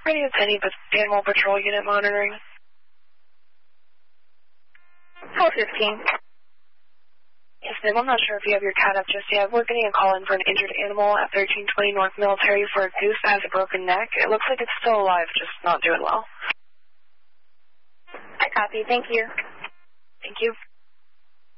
Radio Penny, but Animal Patrol Unit monitoring. 415. Yes, ma'am. I'm not sure if you have your cat up just yet. We're getting a call in for an injured animal at 1320 North Military for a goose that has a broken neck. It looks like it's still alive, just not doing well. I copy. Thank you. Thank you.